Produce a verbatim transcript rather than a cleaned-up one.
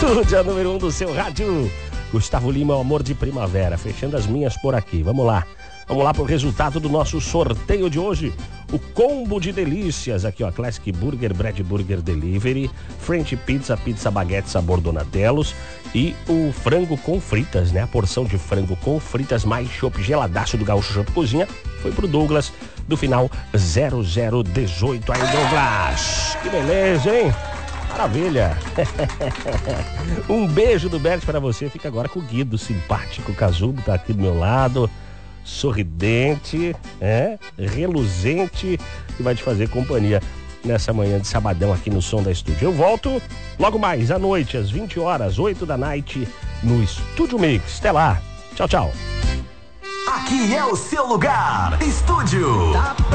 Estúdio a número um do seu rádio. Gustavo Lima, o amor de primavera. Fechando as minhas por aqui. Vamos lá. Vamos lá pro resultado do nosso sorteio de hoje. O combo de delícias. Aqui, ó. Classic Burger, Bread Burger Delivery, French Pizza, Pizza Baguette sabor Donatellos e o frango com fritas, né? A porção de frango com fritas mais chopp geladaço do Gaúcho Chopp Cozinha foi pro Douglas do final zero zero dezoito. Aí, Douglas. Que beleza, hein? Maravilha. Um beijo do Bert para você. Fica agora com o Guido, simpático. O Casubo tá aqui do meu lado, sorridente, é, reluzente, e vai te fazer companhia nessa manhã de sabadão aqui no Som da Estúdio. Eu volto logo mais à noite, às vinte horas, oito da noite, no Estúdio Mix. Até lá. Tchau, tchau. Aqui é o seu lugar. Estúdio.